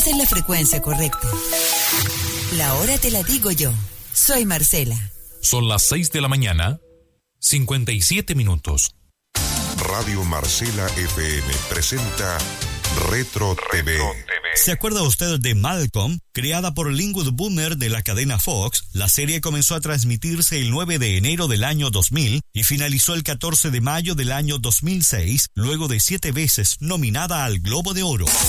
en la frecuencia correcta. La hora te la digo yo. Soy Marcela. Son las 6 de la mañana, 57 minutos. Radio Marcela FM presenta Retro TV. ¿Se acuerda usted de Malcolm? Creada por Linwood Boomer de la cadena Fox, la serie comenzó a transmitirse el 9 de enero del año 2000 y finalizó el 14 de mayo del año 2006, luego de 7 veces nominada al Globo de Oro.